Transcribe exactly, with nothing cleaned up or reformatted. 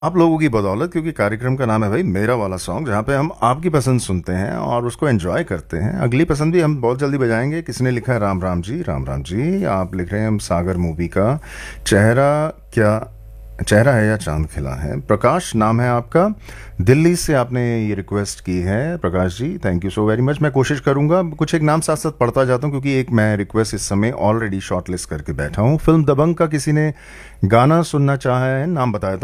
आप लोगों की बदौलत, क्योंकि कार्यक्रम का नाम है भाई मेरा वाला सॉन्ग, जहाँ पे हम आपकी पसंद सुनते हैं और उसको एंजॉय करते हैं। अगली पसंद भी हम बहुत जल्दी बजाएंगे। किसने लिखा है? राम राम जी, राम राम जी। आप लिख रहे हैं हम सागर मूवी का चेहरा क्या चेहरा है या चांद खिला है। प्रकाश नाम है आपका, दिल्ली से आपने ये रिक्वेस्ट की है। Prakash ji, thank you so very much. मैं कोशिश करूंगा कुछ एक नाम साथ साथ पढ़ता जाता हूं, क्योंकि एक मैं रिक्वेस्ट इस समय ऑलरेडी शॉर्टलिस्ट करके बैठा हूं। फिल्म दबंग का किसी ने गाना सुनना चाहा है, नाम बताया था।